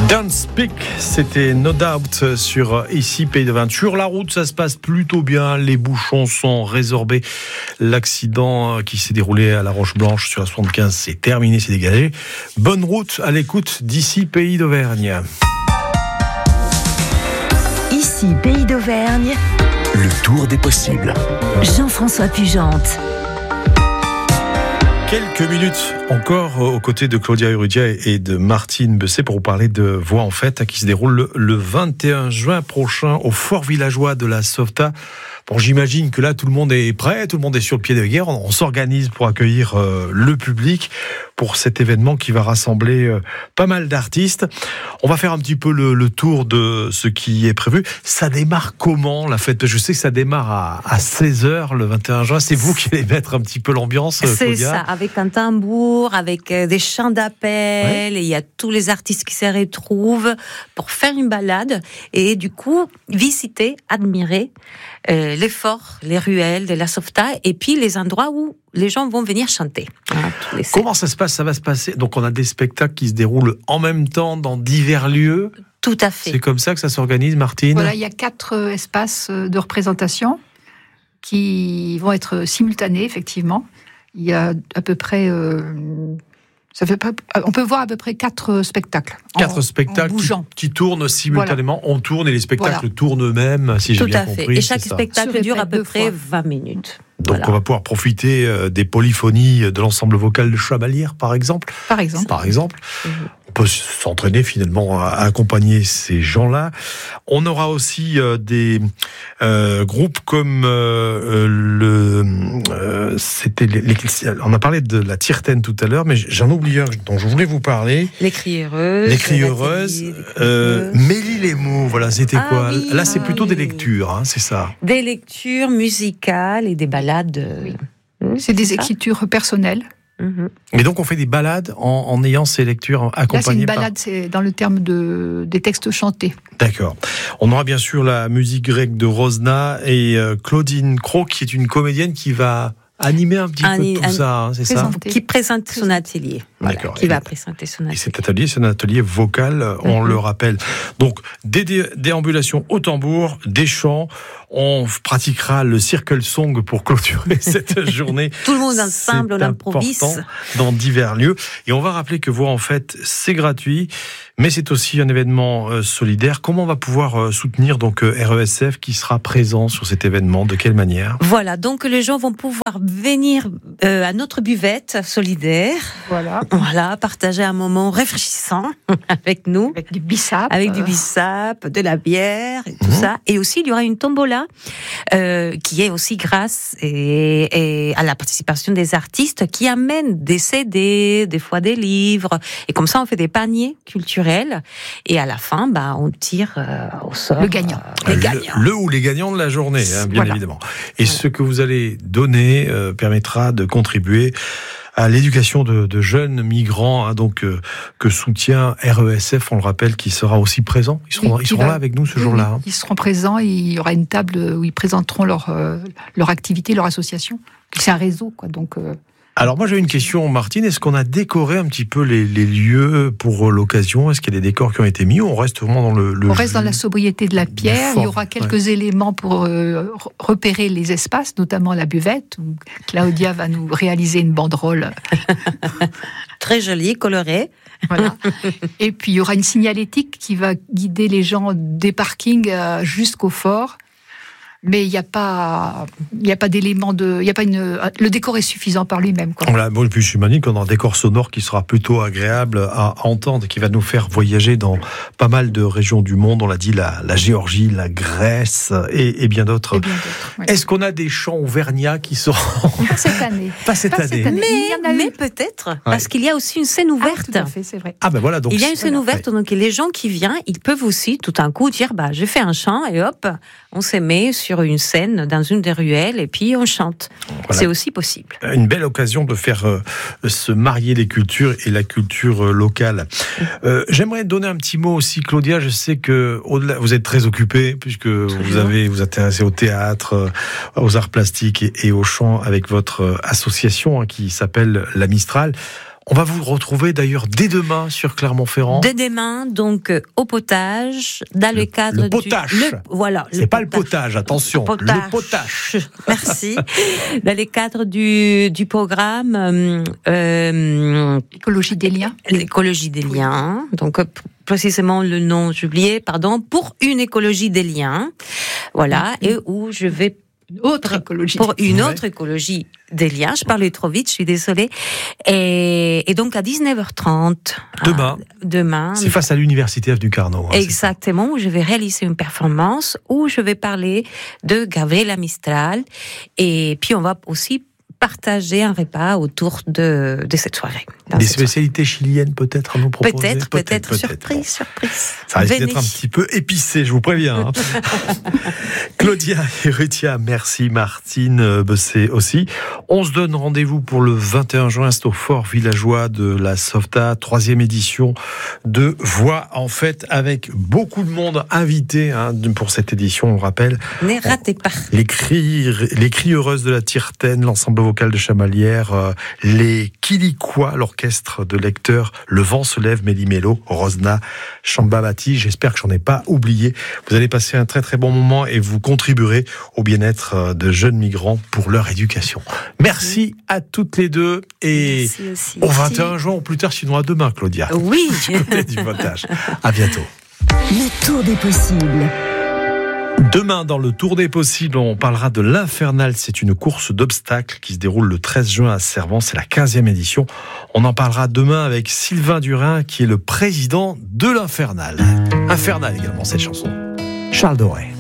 Don't Speak, c'était No Doubt sur ici Pays de Vin. Sur la route, ça se passe plutôt bien. Les bouchons sont résorbés. L'accident qui s'est déroulé à la Roche-Blanche sur la 75, c'est terminé, c'est dégagé. Bonne route à l'écoute d'ici Pays d'Auvergne. Ici Pays d'Auvergne. Le tour des possibles. Jean-François Pugente. Quelques minutes encore aux côtés de Claudia Urrutia et de Martine Besset pour vous parler de Voix en Fête qui se déroule le 21 juin prochain au Fort Villageois de la Sauvetat. Bon, j'imagine que là, tout le monde est prêt, tout le monde est sur le pied de guerre. On s'organise pour accueillir le public pour cet événement qui va rassembler pas mal d'artistes. On va faire un petit peu le tour de ce qui est prévu. Ça démarre comment, la fête ? Je sais que ça démarre à 16h le 21 juin. C'est vous qui allez mettre un petit peu l'ambiance, C'est Claudia. ça, avec un tambour, avec des chants d'appel. Ouais. Et il y a tous les artistes qui se retrouvent pour faire une balade. Et du coup, visiter, admirer les forts, les ruelles de la Sauvetat et puis les endroits où les gens vont venir chanter. Comment ça se passe ? Ça va se passer. Donc on a des spectacles qui se déroulent en même temps dans divers lieux. Tout à fait. C'est comme ça que ça s'organise, Martine ? Voilà, il y a 4 espaces de représentation qui vont être simultanés, effectivement. Il y a à peu près... on peut voir à peu près 4 spectacles. 4 spectacles qui tournent simultanément. Voilà. On tourne et les spectacles tournent eux-mêmes, si j'ai bien compris. Et chaque spectacle dure à peu près 20 minutes. Donc on va pouvoir profiter des polyphonies de l'ensemble vocal de Chamalières, par exemple. Par exemple. On peut s'entraîner finalement à accompagner ces gens-là. On aura aussi des groupes comme on a parlé de la Tirtaine tout à l'heure, mais j'en oublie un dont je voulais vous parler. Les Criheureuses. Mélie les mots, voilà, c'était quoi ? Oui, là, c'est plutôt des lectures, hein, c'est ça. Des lectures musicales et des balades. C'est des écritures personnelles. Mais donc on fait des balades en ayant ces lectures accompagnées. Là, c'est une balade, c'est dans le terme des textes chantés. D'accord. On aura bien sûr la musique grecque de Rosna et Claudine Cros, qui est une comédienne qui va animer un petit peu tout ça, hein, c'est ça ? Qui présente son atelier. D'accord. Qui va présenter son atelier. Et cet atelier, c'est un atelier vocal, on le rappelle. Donc, des déambulations au tambour, des chants. On pratiquera le circle song pour clôturer cette journée. Tout le monde ensemble, on improvise. Dans divers lieux. Et on va rappeler que Voix en Fête, c'est gratuit, mais c'est aussi un événement solidaire. Comment on va pouvoir soutenir donc RESF qui sera présent sur cet événement ? De quelle manière ? Voilà, donc les gens vont pouvoir venir à notre buvette solidaire. Voilà, partager un moment rafraîchissant avec nous. Avec du bissap. De la bière et tout ça. Et aussi, il y aura une tombola qui est aussi grâce à la participation des artistes qui amènent des CD, des fois des livres. Et comme ça, on fait des paniers culturels. Et à la fin, on tire au sort le gagnant. Le ou les gagnants de la journée, bien évidemment. Et ce que vous allez donner permettra de contribuer à l'éducation de jeunes migrants, donc que soutient RESF, on le rappelle, qui sera aussi présent. Ils seront là avec nous ce jour-là. Hein. Ils seront présents. Il y aura une table où ils présenteront leur activité, leur association. C'est un réseau, quoi. Donc. Alors moi j'ai une question, Martine. Est-ce qu'on a décoré un petit peu les lieux pour l'occasion ? Est-ce qu'il y a des décors qui ont été mis ou on reste vraiment dans on reste dans la sobriété de la pierre. Il y aura quelques éléments pour repérer les espaces, notamment la buvette, où Claudia va nous réaliser une banderole. Très jolie, colorée. Voilà. Et puis il y aura une signalétique qui va guider les gens des parkings jusqu'au fort. Mais il n'y a pas d'élément le décor est suffisant par lui-même, quoi. Voilà, bon, et puis j'imagine qu'on a un décor sonore qui sera plutôt agréable à entendre, qui va nous faire voyager dans pas mal de régions du monde. On l'a dit, la Géorgie, la Grèce et bien d'autres. Ouais. Est-ce qu'on a des chants auvergnats qui seront... Pas cette année. Pas cette année. Mais peut-être, parce qu'il y a aussi une scène ouverte. Tout à fait, c'est vrai. Ah ben voilà, donc il y a une scène ouverte, donc les gens qui viennent, ils peuvent aussi tout d'un coup dire, je fais un chant et hop, on se met sur une scène dans une des ruelles et puis on chante. Voilà. C'est aussi possible. Une belle occasion de faire se marier les cultures et la culture locale. J'aimerais donner un petit mot aussi, Claudia. Je sais que au-delà, vous êtes très occupée puisque vous intéressez au théâtre, aux arts plastiques et au chant avec votre association qui s'appelle La Mistral. On va vous retrouver d'ailleurs dès demain sur Clermont-Ferrand. Dès demain, donc au potage, dans le cadre le potage. Voilà. C'est pas le potage, attention. Le potage. Merci. Dans le cadre du programme Écologie des liens. L'écologie des liens. Donc précisément le nom, j'ai oublié, pardon, pour une écologie des liens. Voilà, et où je vais Autre écologie. Pour une autre écologie des liens. Je parlais trop vite, je suis désolée. Et donc à 19h30. Demain. C'est face à l'Université Avenue Carnot. Exactement, où je vais réaliser une performance, où je vais parler de Gabriela Mistral. Et puis on va aussi partager un repas autour de cette soirée. Des spécialités chiliennes peut-être à nous proposer. Peut-être. Surprise. Ça risque d'être un petit peu épicé, je vous préviens. Claudia Urrutia, merci. Martine Bessé aussi. On se donne rendez-vous pour le 21 juin, c'est au Fort Villageois de la Softa, 3e édition de Voix en Fête, avec beaucoup de monde invité pour cette édition, on le rappelle. Ne ratez pas. Les Crieuses de la Tirtaine, l'ensemble vocal de Chamalières, les Quiliquois, l'orchestre de lecteurs, Le Vent se lève, Méli-Mélo, Rosna, Chambabati. J'espère que j'en ai pas oublié. Vous allez passer un très très bon moment et vous contribuerez au bien-être de jeunes migrants pour leur éducation. Merci à toutes les deux et aussi, au 21 juin ou plus tard, sinon à demain, Claudia. Oui. Du côté du votage. À bientôt. Le tour des possibles. Demain, dans le Tour des possibles, on parlera de l'Infernal. C'est une course d'obstacles qui se déroule le 13 juin à Servan. C'est la 15e édition. On en parlera demain avec Sylvain Durin, qui est le président de l'Infernal. Infernal également, cette chanson. Charles Doré.